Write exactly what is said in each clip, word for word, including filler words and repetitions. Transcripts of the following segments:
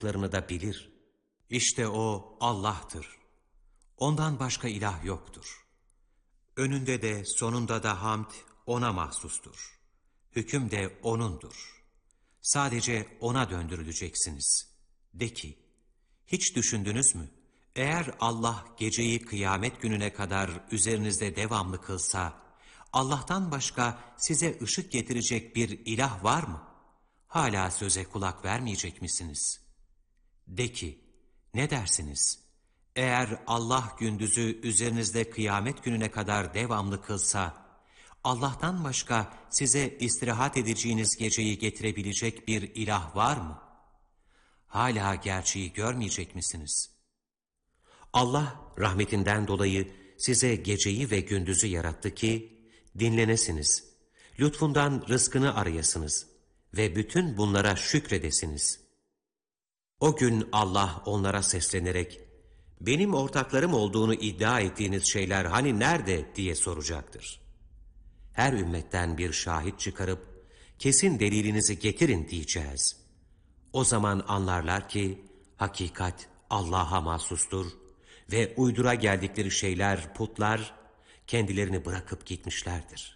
yaptıklarını da bilir. İşte o Allah'tır. Ondan başka ilah yoktur. Önünde de sonunda da hamd O'na mahsustur. Hüküm de O'nundur. Sadece O'na döndürüleceksiniz. De ki, hiç düşündünüz mü? Eğer Allah geceyi kıyamet gününe kadar üzerinizde devamlı kılsa, Allah'tan başka size ışık getirecek bir ilah var mı? Hala söze kulak vermeyecek misiniz? De ki, ne dersiniz? Eğer Allah gündüzü üzerinizde kıyamet gününe kadar devamlı kılsa, Allah'tan başka size istirahat edeceğiniz geceyi getirebilecek bir ilah var mı? Hala gerçeği görmeyecek misiniz? Allah rahmetinden dolayı size geceyi ve gündüzü yarattı ki dinlenesiniz, lütfundan rızkını arayasınız ve bütün bunlara şükredesiniz. O gün Allah onlara seslenerek, benim ortaklarım olduğunu iddia ettiğiniz şeyler hani nerede diye soracaktır. Her ümmetten bir şahit çıkarıp, kesin delilinizi getirin diyeceğiz. O zaman anlarlar ki, hakikat Allah'a mahsustur ve uydura geldikleri şeyler, putlar, kendilerini bırakıp gitmişlerdir.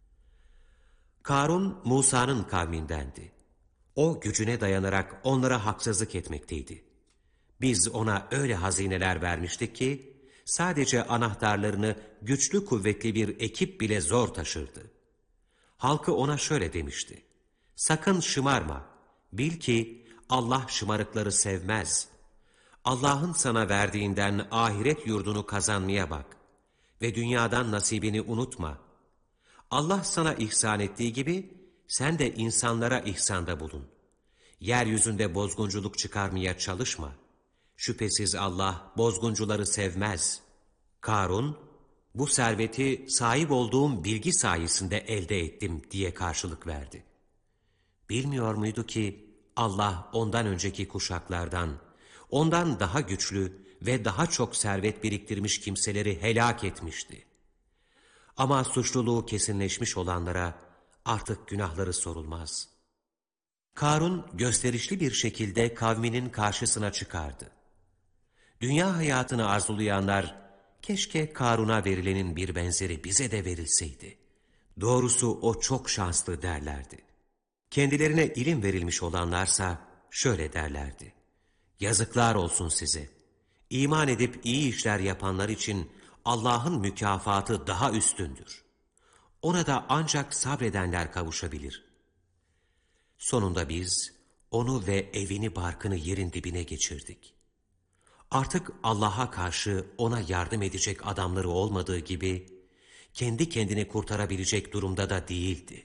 Karun, Musa'nın kavmindendi. O gücüne dayanarak onlara haksızlık etmekteydi. Biz ona öyle hazineler vermiştik ki, sadece anahtarlarını güçlü kuvvetli bir ekip bile zor taşırdı. Halkı ona şöyle demişti, sakın şımarma, bil ki Allah şımarıkları sevmez. Allah'ın sana verdiğinden ahiret yurdunu kazanmaya bak ve dünyadan nasibini unutma. Allah sana ihsan ettiği gibi sen de insanlara ihsanda bulun. Yeryüzünde bozgunculuk çıkarmaya çalışma. Şüphesiz Allah bozguncuları sevmez. Karun, bu serveti sahip olduğum bilgi sayesinde elde ettim diye karşılık verdi. Bilmiyor muydu ki Allah ondan önceki kuşaklardan, ondan daha güçlü ve daha çok servet biriktirmiş kimseleri helak etmişti. Ama suçluluğu kesinleşmiş olanlara artık günahları sorulmaz. Karun gösterişli bir şekilde kavminin karşısına çıkardı. Dünya hayatını arzulayanlar, keşke Karun'a verilenin bir benzeri bize de verilseydi. Doğrusu o çok şanslı derlerdi. Kendilerine ilim verilmiş olanlarsa şöyle derlerdi. Yazıklar olsun size. İman edip iyi işler yapanlar için Allah'ın mükafatı daha üstündür. Ona da ancak sabredenler kavuşabilir. Sonunda biz onu ve evini barkını yerin dibine geçirdik. Artık Allah'a karşı ona yardım edecek adamları olmadığı gibi, kendi kendini kurtarabilecek durumda da değildi.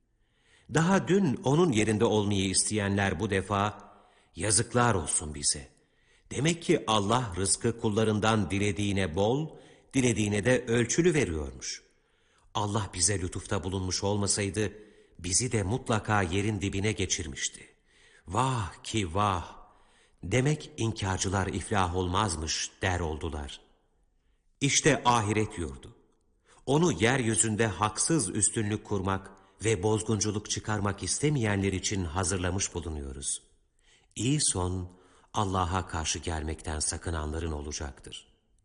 Daha dün onun yerinde olmayı isteyenler bu defa, yazıklar olsun bize. Demek ki Allah rızkı kullarından dilediğine bol, dilediğine de ölçülü veriyormuş. Allah bize lütufta bulunmuş olmasaydı, bizi de mutlaka yerin dibine geçirmişti. Vah ki vah! Demek inkarcılar iflah olmazmış der oldular. İşte ahiret yurdu. Onu yeryüzünde haksız üstünlük kurmak ve bozgunculuk çıkarmak istemeyenler için hazırlamış bulunuyoruz. İyi son Allah'a karşı gelmekten sakınanların olacaktır.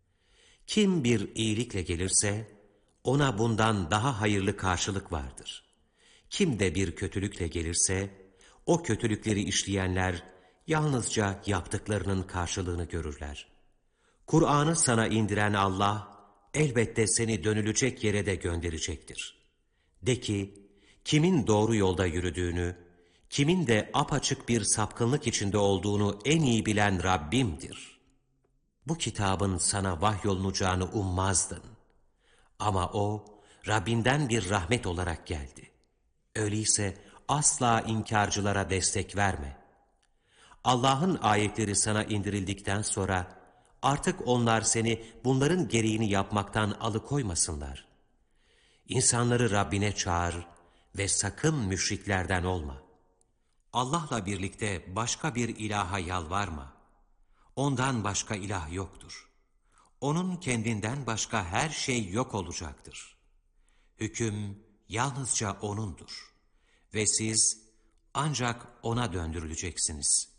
Kim bir iyilikle gelirse ona bundan daha hayırlı karşılık vardır. Kim de bir kötülükle gelirse o kötülükleri işleyenler yalnızca yaptıklarının karşılığını görürler. Kur'an'ı sana indiren Allah elbette seni dönülecek yere de gönderecektir. De ki, kimin doğru yolda yürüdüğünü, kimin de apaçık bir sapkınlık içinde olduğunu en iyi bilen Rabbimdir. Bu kitabın sana vahyolunacağını ummazdın. Ama o, Rabbinden bir rahmet olarak geldi. Öyleyse asla inkarcılara destek verme. Allah'ın ayetleri sana indirildikten sonra, artık onlar seni bunların gereğini yapmaktan alıkoymasınlar. İnsanları Rabbine çağır ve sakın müşriklerden olma. Allah'la birlikte başka bir ilaha yalvarma. Ondan başka ilah yoktur. Onun kendinden başka her şey yok olacaktır. Hüküm yalnızca O'nundur. Ve siz ancak O'na döndürüleceksiniz.